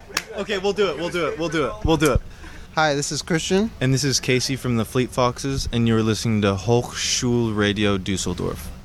Okay, we'll do it. Hi, this is Christian. And this is Casey from the Fleet Foxes, and you're listening to Hochschulradio Dusseldorf.